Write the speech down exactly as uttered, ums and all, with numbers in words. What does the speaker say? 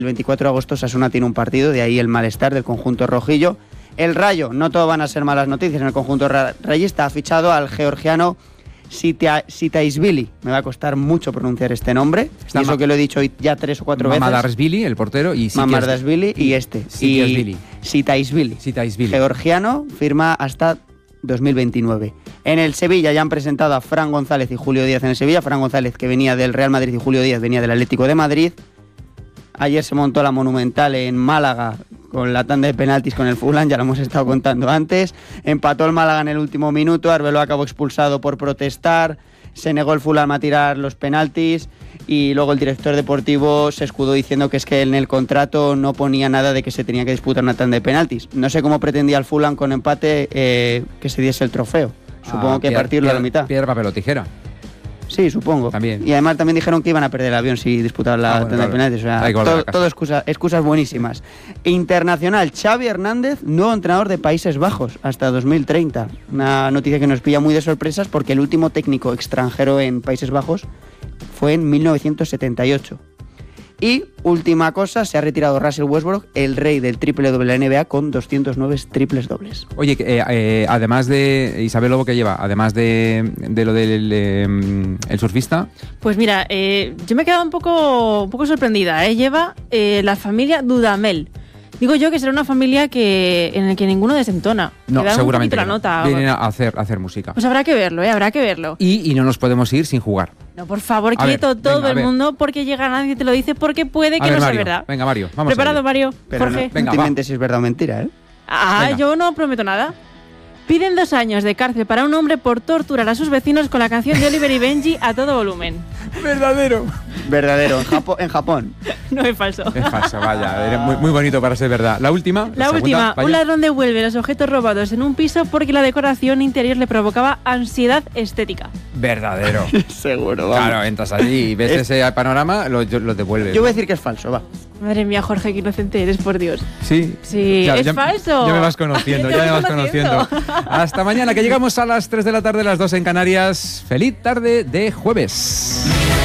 El veinticuatro de agosto Osasuna tiene un partido, de ahí el malestar del conjunto rojillo. El Rayo, no todo van a ser malas noticias en el conjunto ra- rayista, ha fichado al georgiano Sita- Sitaishvili. Me va a costar mucho pronunciar este nombre, Está y eso ma- que lo he dicho hoy ya tres o cuatro veces. Mamadashvili, el portero, y Mamadashvili y este. Sitaishvili. Y Sitaishvili. Sitaishvili. Georgiano, firma hasta dos mil veintinueve. En el Sevilla ya han presentado a Fran González y Julio Díaz en el Sevilla. Fran González, que venía del Real Madrid, y Julio Díaz venía del Atlético de Madrid. Ayer se montó la Monumental en Málaga con la tanda de penaltis con el Fulham, ya lo hemos estado contando antes. Empató el Málaga en el último minuto, Arbeloa acabó expulsado por protestar, se negó el Fulham a tirar los penaltis y luego el director deportivo se escudó diciendo que es que en el contrato no ponía nada de que se tenía que disputar una tanda de penaltis. No sé cómo pretendía el Fulham con empate eh, que se diese el trofeo. Supongo Ah, que piedra- partirlo a la piedra- mitad. Piedra, papel o tijera. Sí, supongo. También. Y además también dijeron que iban a perder el avión si disputaban la Ah, bueno, tanda de claro. penaltis. O sea, Hay que volver a todo, casa. todo excusa- excusas buenísimas. Internacional, Xavi Hernández, nuevo entrenador de Países Bajos hasta dos mil treinta. Una noticia que nos pilla muy de sorpresas porque el último técnico extranjero en Países Bajos fue en mil novecientos setenta y ocho. Y, última cosa, se ha retirado Russell Westbrook, el rey del triple doble de la N B A, con doscientos nueve triples dobles. Oye, que, eh, eh, además de Isabel Lobo, que lleva, además de, de lo del eh, el surfista, Pues mira, eh, yo me he quedado un poco, un poco sorprendida. ¿eh? Lleva eh, la familia Dudamel. Digo yo que será una familia que en la que ninguno desentona. no, que dan seguramente un que poquito no. la nota. Vienen a hacer, a hacer música. Pues habrá que verlo, ¿eh? Habrá que verlo. Y, y no nos podemos ir sin jugar. No, por favor, A ver, quieto todo venga, a el ver. mundo, porque llega nadie te lo dice, porque puede que A ver, no sea Mario, verdad. venga, Mario, vamos a ¿Preparado, ello. Mario? Pero Jorge. no, Venga, no te va. inventes si es verdad o mentira, ¿eh? Ah, Venga. yo no prometo nada. Piden dos años de cárcel para un hombre por torturar a sus vecinos con la canción de Oliver y Benji a todo volumen. Verdadero. Verdadero, en, Japo- en Japón. No es falso. Es falso, vaya. Era muy, muy bonito para ser verdad. La última. La segunda, última, vaya. un ladrón devuelve los objetos robados en un piso porque la decoración interior le provocaba ansiedad estética. Verdadero. Seguro, vamos. Claro, entras allí y ves Es- ese panorama, lo, lo devuelves. Yo voy a decir que es falso, va. Madre mía, Jorge, qué inocente eres, por Dios. Sí. Sí, es falso. Ya me vas conociendo, Ya ya te me vas vas conociendo. conociendo. Hasta mañana, que llegamos a las tres de la tarde, las dos en Canarias. Feliz tarde de jueves.